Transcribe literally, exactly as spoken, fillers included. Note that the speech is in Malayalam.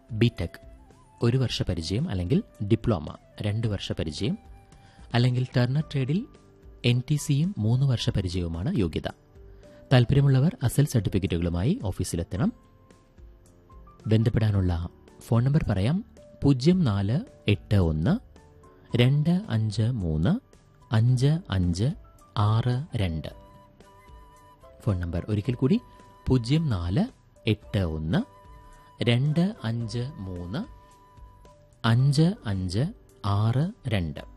ബി ടെക് ഒരു വർഷ പരിചയം അല്ലെങ്കിൽ ഡിപ്ലോമ രണ്ട് വർഷ പരിചയം അല്ലെങ്കിൽ ടർണർ ട്രേഡിൽ എൻ ടി സിയും മൂന്ന് വർഷ പരിചയവുമാണ് യോഗ്യത. താൽപ്പര്യമുള്ളവർ അസൽ സർട്ടിഫിക്കറ്റുകളുമായി ഓഫീസിലെത്തണം. ബന്ധപ്പെടാനുള്ള ഫോൺ നമ്പർ പറയാം: പൂജ്യം നാല് എട്ട് ഒന്ന് രണ്ട് അഞ്ച് മൂന്ന് അഞ്ച് അഞ്ച് ആറ് രണ്ട്. ഫോൺ നമ്പർ ഒരിക്കൽ കൂടി: പൂജ്യം നാല് എട്ട് ഒന്ന് രണ്ട് അഞ്ച് മൂന്ന് അഞ്ച് അഞ്ച് ആറ് രണ്ട്.